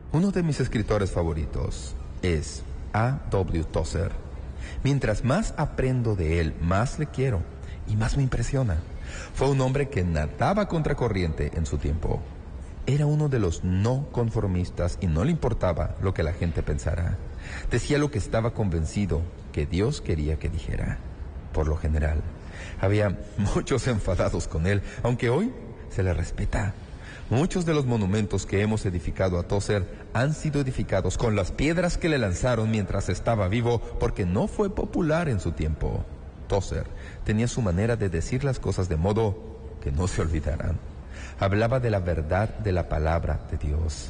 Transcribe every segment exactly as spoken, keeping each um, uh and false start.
Uno de mis escritores favoritos es A W Tozer. Mientras más aprendo de él, más le quiero y más me impresiona. Fue un hombre que nadaba contracorriente en su tiempo. Era uno de los no conformistas y no le importaba lo que la gente pensara. Decía lo que estaba convencido que Dios quería que dijera. Por lo general, había muchos enfadados con él, aunque hoy se le respeta. Muchos de los monumentos que hemos edificado a Tozer han sido edificados con las piedras que le lanzaron mientras estaba vivo, porque no fue popular en su tiempo. Tozer tenía su manera de decir las cosas de modo que no se olvidarán. Hablaba de la verdad de la palabra de Dios.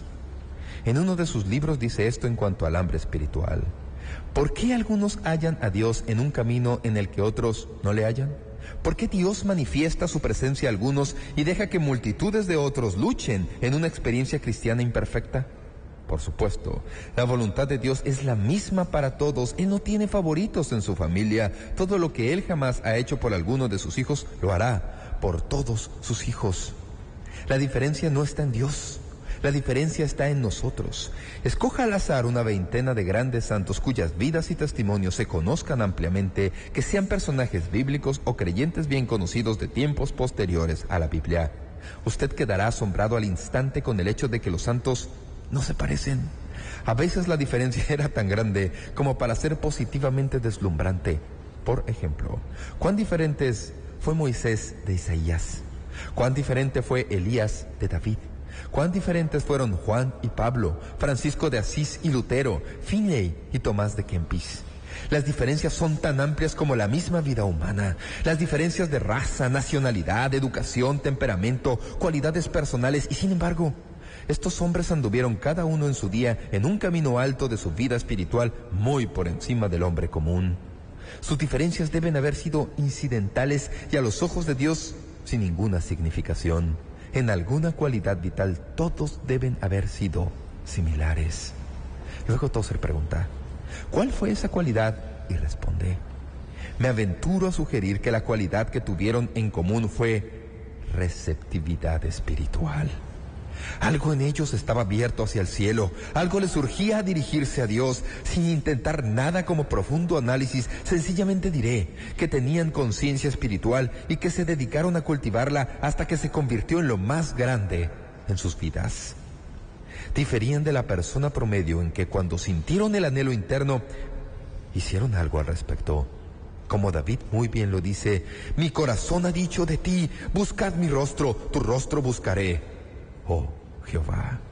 En uno de sus libros dice esto en cuanto al hambre espiritual. ¿Por qué algunos hallan a Dios en un camino en el que otros no le hallan? ¿Por qué Dios manifiesta su presencia a algunos y deja que multitudes de otros luchen en una experiencia cristiana imperfecta? Por supuesto, la voluntad de Dios es la misma para todos. Él no tiene favoritos en su familia. Todo lo que Él jamás ha hecho por alguno de sus hijos, lo hará por todos sus hijos. La diferencia no está en Dios. La diferencia está en nosotros. Escoja al azar una veintena de grandes santos cuyas vidas y testimonios se conozcan ampliamente, que sean personajes bíblicos o creyentes bien conocidos de tiempos posteriores a la Biblia. Usted quedará asombrado al instante con el hecho de que los santos no se parecen. A veces la diferencia era tan grande como para ser positivamente deslumbrante. Por ejemplo, ¿cuán diferentes fue Moisés de Isaías? ¿Cuán diferente fue Elías de David? ¿Cuán diferentes fueron Juan y Pablo, Francisco de Asís y Lutero, Finney y Tomás de Kempis? Las diferencias son tan amplias como la misma vida humana. Las diferencias de raza, nacionalidad, educación, temperamento, cualidades personales, y sin embargo, estos hombres anduvieron cada uno en su día en un camino alto de su vida espiritual muy por encima del hombre común. Sus diferencias deben haber sido incidentales y a los ojos de Dios sin ninguna significación. En alguna cualidad vital todos deben haber sido similares. Luego Tozer pregunta, ¿cuál fue esa cualidad? Y responde, me aventuro a sugerir que la cualidad que tuvieron en común fue receptividad espiritual. Algo en ellos estaba abierto hacia el cielo, algo les surgía a dirigirse a Dios, sin intentar nada como profundo análisis. Sencillamente diré que tenían conciencia espiritual y que se dedicaron a cultivarla hasta que se convirtió en lo más grande en sus vidas. Diferían de la persona promedio en que cuando sintieron el anhelo interno, hicieron algo al respecto. Como David muy bien lo dice, mi corazón ha dicho de ti, buscad mi rostro, tu rostro buscaré. Oh, Jehová,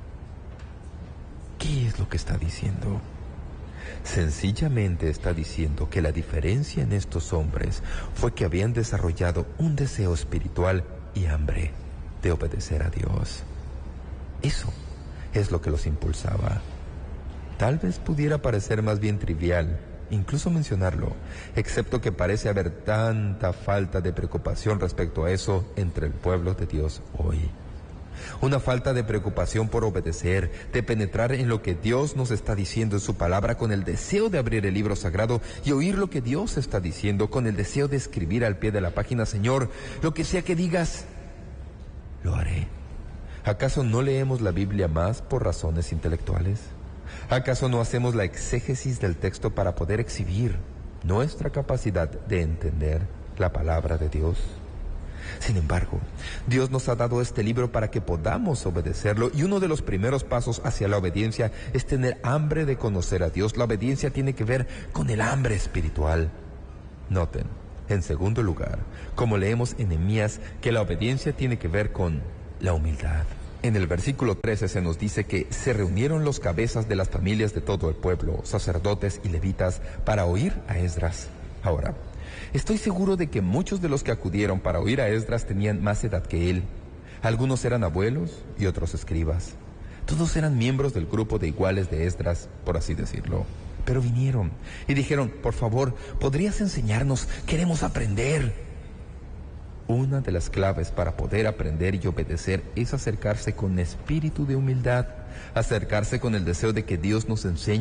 ¿qué es lo que está diciendo? Sencillamente está diciendo que la diferencia en estos hombres fue que habían desarrollado un deseo espiritual y hambre de obedecer a Dios. Eso es lo que los impulsaba. Tal vez pudiera parecer más bien trivial, incluso mencionarlo, excepto que parece haber tanta falta de preocupación respecto a eso entre el pueblo de Dios hoy. Una falta de preocupación por obedecer, de penetrar en lo que Dios nos está diciendo en su palabra con el deseo de abrir el libro sagrado y oír lo que Dios está diciendo con el deseo de escribir al pie de la página, Señor, lo que sea que digas, lo haré. ¿Acaso no leemos la Biblia más por razones intelectuales? ¿Acaso no hacemos la exégesis del texto para poder exhibir nuestra capacidad de entender la palabra de Dios? Sin embargo, Dios nos ha dado este libro para que podamos obedecerlo, y uno de los primeros pasos hacia la obediencia es tener hambre de conocer a Dios. La obediencia tiene que ver con el hambre espiritual. Noten, en segundo lugar, como leemos en Nehemías, que la obediencia tiene que ver con la humildad. En el versículo trece se nos dice que se reunieron los cabezas de las familias de todo el pueblo, sacerdotes y levitas, para oír a Esdras. Ahora, estoy seguro de que muchos de los que acudieron para oír a Esdras tenían más edad que él. Algunos eran abuelos y otros escribas. Todos eran miembros del grupo de iguales de Esdras, por así decirlo. Pero vinieron y dijeron, por favor, ¿podrías enseñarnos? Queremos aprender. Una de las claves para poder aprender y obedecer es acercarse con espíritu de humildad, acercarse con el deseo de que Dios nos enseñe